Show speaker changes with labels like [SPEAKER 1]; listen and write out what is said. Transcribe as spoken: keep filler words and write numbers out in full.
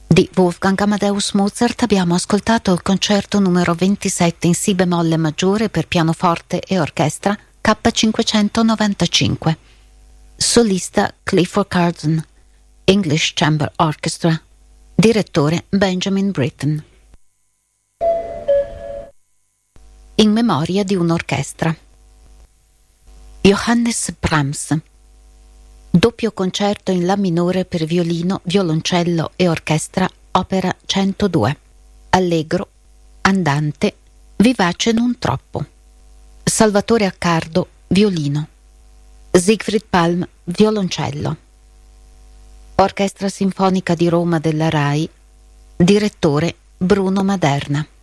[SPEAKER 1] Di Wolfgang Amadeus Mozart abbiamo ascoltato il concerto numero ventisette in Si bemolle maggiore per pianoforte e orchestra K cinquecentonovantacinque. Solista Clifford Curzon, English Chamber Orchestra. Direttore Benjamin Britten. In memoria di un'orchestra. Johannes Brahms. Doppio concerto in La minore per violino, violoncello e orchestra, opera centodue. Allegro, andante, vivace non troppo. Salvatore Accardo, violino. Siegfried Palm, violoncello. Orchestra Sinfonica di Roma della RAI. Direttore Bruno Maderna.